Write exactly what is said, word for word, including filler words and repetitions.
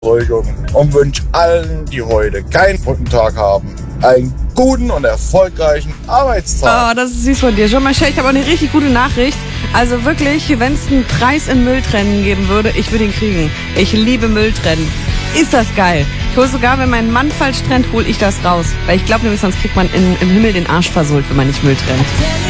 und wünsche allen, die heute keinen Brückentag haben, einen guten und erfolgreichen Arbeitstag. Oh, das ist süß von dir. Schon mal, ich habe auch eine richtig gute Nachricht. Also wirklich, wenn es einen Preis in Mülltrennen geben würde, ich würde ihn kriegen. Ich liebe Mülltrennen. Ist das geil. Ich hole sogar, wenn mein Mann falsch trennt, hole ich das raus. Weil ich glaube nämlich, sonst kriegt man in, im Himmel den Arsch versohlt, wenn man nicht Müll trennt.